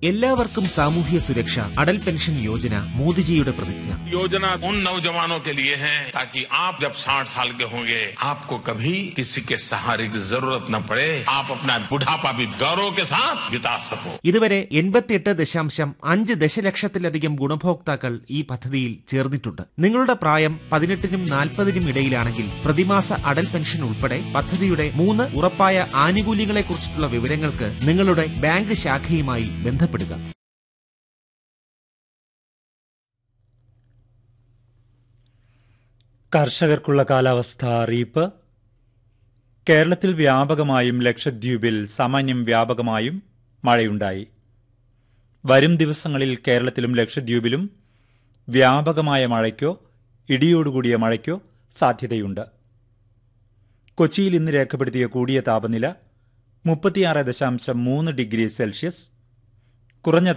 എല്ലാവർക്കും സാമൂഹ്യ സുരക്ഷ അടൽ പെൻഷൻ യോജന മോദിജിയുടെ പ്രതിജ്ഞ. योजना उन नौजवानों के लिए है ताकि आप जब 60 साल के होंगे आपको कभी किसी के सहारे की जरूरत न पड़े. आप अपना बुढ़ापा भी गौरव के साथ बिता सको. ഇതുവരെ 88.5 ദശലക്ഷത്തിലധികം ഗുണഭോക്താക്കൾ ഈ പദ്ധതിയിൽ ചേർന്നിട്ടുണ്ട്. നിങ്ങളുടെ പ്രായം 18നും 40നും ഇടയിലാണെങ്കിൽ പ്രതിമാസ അടൽ പെൻഷൻ ഉൾപ്പെടെ പദ്ധതിയുടെ 3 ഉറപ്പായ ആനുകൂല്യങ്ങളെക്കുറിച്ചിട്ടുള്ള വിവരങ്ങൾക്ക് നിങ്ങളുടെ ബാങ്ക് ശാഖയുമായി ബന്ധപ്പെടുക. കർഷകർക്കുള്ള കാലാവസ്ഥാ അറിയിപ്പ്. കേരളത്തിൽ വ്യാപകമായും ലക്ഷദ്വീപിൽ സാമാന്യം വ്യാപകമായും മഴയുണ്ടായി. വരും ദിവസങ്ങളിൽ കേരളത്തിലും ലക്ഷദ്വീപിലും വ്യാപകമായ മഴയ്ക്കോ ഇടിയോടുകൂടിയ മഴയ്ക്കോ സാധ്യതയുണ്ട്. കൊച്ചിയിൽ ഇന്ന് രേഖപ്പെടുത്തിയ കൂടിയ താപനില 36.3 ഡിഗ്രി സെൽഷ്യസ്, കുറഞ്ഞ